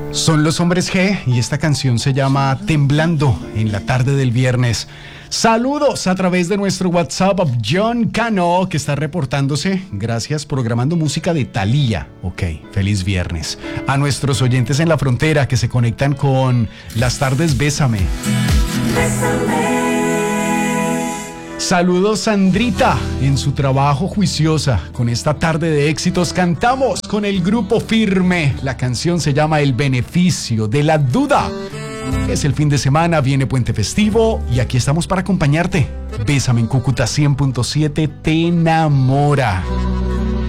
Son los Hombres G y esta canción se llama Temblando en la tarde del viernes. Saludos a través de nuestro WhatsApp a John Cano, que está reportándose. Gracias, programando música de Thalía. Ok, feliz viernes. A nuestros oyentes en la frontera que se conectan con Las Tardes Bésame. Saludos Sandrita en su trabajo juiciosa. Con esta tarde de éxitos cantamos con el grupo Firme. La canción se llama El Beneficio de la Duda. Es el fin de semana, viene puente festivo y aquí estamos para acompañarte. Bésame en Cúcuta 100.7 te enamora.